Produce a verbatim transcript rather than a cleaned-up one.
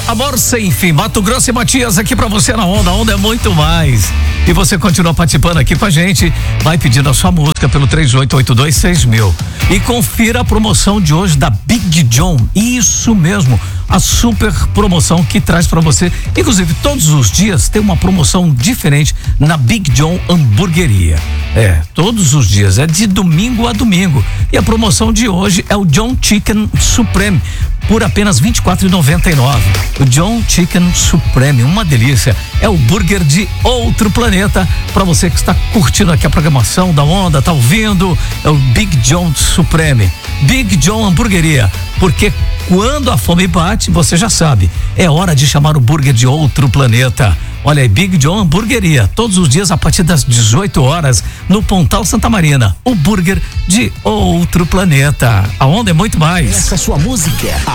Amor Sem Fim, Mato Grosso e Matias aqui pra você na Onda. A Onda é muito mais. E você continua participando aqui com a gente. Vai pedindo a sua música pelo três oito oito dois seis mil. E confira a promoção de hoje da Big John. Isso mesmo, a super promoção que traz pra você. Inclusive, todos os dias tem uma promoção diferente na Big John Hamburgueria. É, todos os dias, é de domingo a domingo. E a promoção de hoje é o John Chicken Supreme, por apenas vinte e quatro reais e noventa e nove centavos. O John Chicken Supreme, uma delícia. É o burger de outro planeta. Para você que está curtindo aqui a programação da Onda, tá ouvindo, é o Big John Supreme. Big John Hamburgueria, porque quando a fome bate, você já sabe, é hora de chamar o burger de outro planeta. Olha aí, Big John Hamburgueria, todos os dias a partir das dezoito horas, no Pontal Santa Marina. O burger de outro planeta. A Onda é muito mais. Essa sua música, a